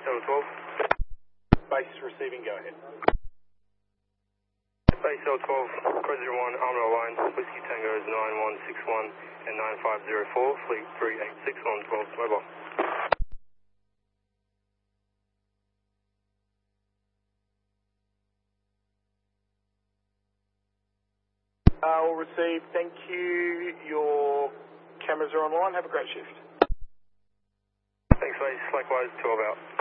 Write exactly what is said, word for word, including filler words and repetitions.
L twelve. Base receiving, go ahead. Base L twelve, Cross zero one, Armadale line, Whiskey Tango is nine one six one and nine five zero four, fleet three eight six on twelve, mobile. Uh, all received, thank you. Your cameras are online, have a great shift. Thanks, mate. Likewise, twelve out.